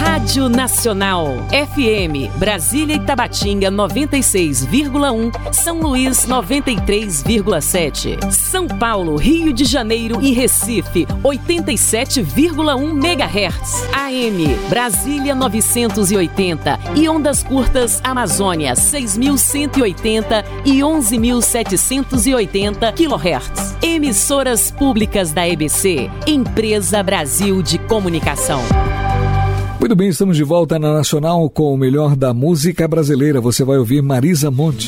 Rádio Nacional, FM, Brasília e Tabatinga 96,1, São Luís 93,7, São Paulo, Rio de Janeiro e Recife 87,1 MHz, AM, Brasília 980 e ondas curtas Amazônia 6.180 e 11.780 kHz. Emissoras públicas da EBC, Empresa Brasil de Comunicação. Muito bem, estamos de volta na Nacional com o melhor da música brasileira. Você vai ouvir Marisa Monte.